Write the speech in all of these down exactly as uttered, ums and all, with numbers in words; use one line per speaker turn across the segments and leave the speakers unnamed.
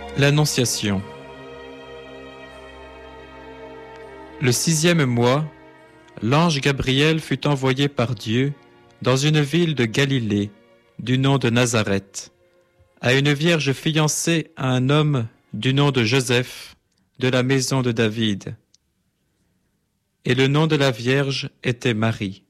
L'Annonciation. Le sixième mois, l'ange Gabriel fut envoyé par Dieu dans une ville de Galilée, du nom de Nazareth, à une vierge fiancée à un homme du nom de Joseph, de la maison de David. Et le nom de la vierge était Marie.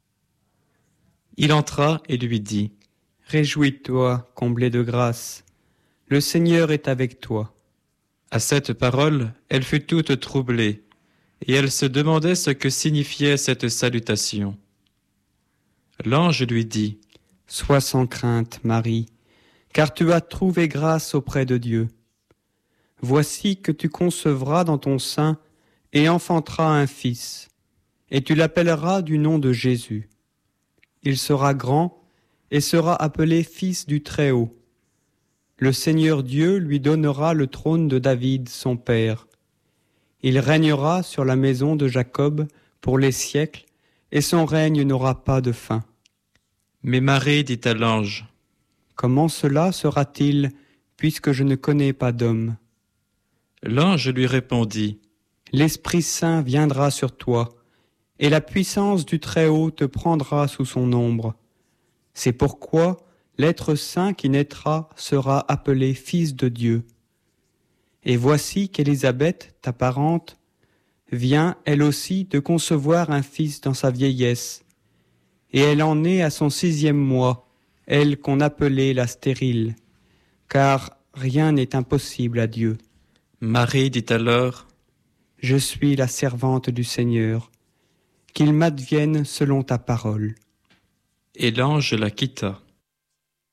Il entra et lui dit : «
Réjouis-toi, comblée de grâce, le Seigneur est avec toi. »
À cette parole, elle fut toute troublée, et elle se demandait ce que signifiait cette salutation. L'ange lui dit :
« Sois sans crainte, Marie, car tu as trouvé grâce auprès de Dieu. Voici que tu concevras dans ton sein et enfanteras un fils, et tu l'appelleras du nom de Jésus. Il sera grand et sera appelé Fils du Très-Haut. Le Seigneur Dieu lui donnera le trône de David, son père. Il régnera sur la maison de Jacob pour les siècles, et son règne n'aura pas de fin. »
Mais Marie dit à l'ange :
« Comment cela sera-t-il, puisque je ne connais pas d'homme ? »
L'ange lui répondit :
« L'Esprit Saint viendra sur toi, et la puissance du Très-Haut te prendra sous son ombre. C'est pourquoi l'être saint qui naîtra sera appelé Fils de Dieu. Et voici qu'Élisabeth, ta parente, vient, elle aussi, de concevoir un fils dans sa vieillesse. Et elle en est à son sixième mois, elle qu'on appelait la stérile, car rien n'est impossible à Dieu. »
Marie dit alors :
« Je suis la servante du Seigneur, qu'il m'advienne selon ta parole. »
Et l'ange la quitta.